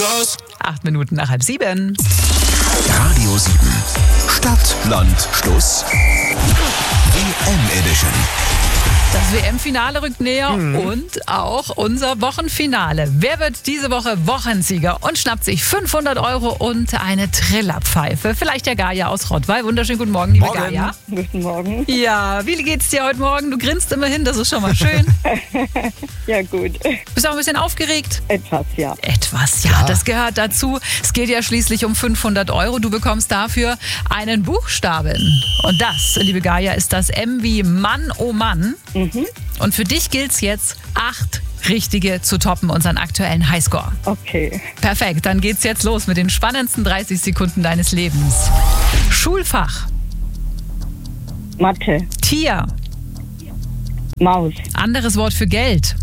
Schluss. 8 Minuten nach 6:30. Radio 7. Stadt, Land, Schluss. WM-Edition. Das WM-Finale rückt näher und auch unser Wochenfinale. Wer wird diese Woche Wochensieger und schnappt sich 500 € und eine Trillerpfeife? Vielleicht der Gaia aus Rottweil. Wunderschönen guten Morgen, liebe Gaia. Guten Morgen. Ja, wie geht's dir heute Morgen? Du grinst immerhin, das ist schon mal schön. Ja, gut. Bist du auch ein bisschen aufgeregt? Etwas, ja. Etwas, ja, das gehört dazu. Es geht ja schließlich um 500 €. Du bekommst dafür einen Buchstaben. Und das, liebe Gaia, ist das M wie Mann, oh Mann. Und für dich gilt es jetzt, 8 richtige zu toppen, unseren aktuellen Highscore. Okay. Perfekt, dann geht's jetzt los mit den spannendsten 30 Sekunden deines Lebens. Schulfach, Mathe, Tier, Maus, anderes Wort für Geld,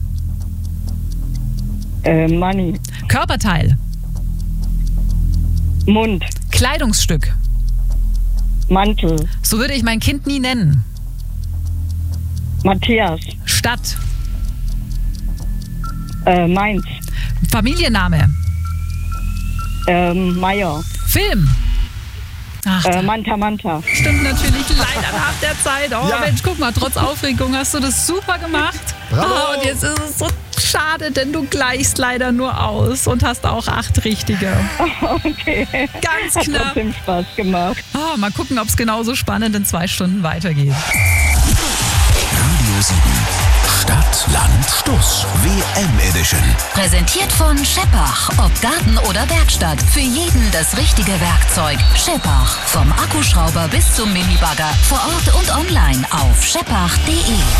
Money, Körperteil, Mund, Kleidungsstück. Mantel, So würde ich mein Kind nie nennen. Matthias, Stadt, Mainz, Familienname, Meier, Film. Ach, Manta Manta. stimmt natürlich leider nach der Zeit. Oh Ja. Mensch, guck mal, trotz Aufregung hast du das super gemacht. Bravo. Oh, und jetzt ist es so schade, denn du gleichst leider nur aus und hast auch 8 richtige. Okay. Ganz Hat knapp. trotzdem Spaß gemacht. Oh, mal gucken, ob es genauso spannend in 2 Stunden weitergeht. Radio 7. Stadt, Land, Schluss. WM-Edition. Präsentiert von Scheppach. Ob Garten oder Werkstatt. Für jeden das richtige Werkzeug. Scheppach. Vom Akkuschrauber bis zum Minibagger. Vor Ort und online auf scheppach.de.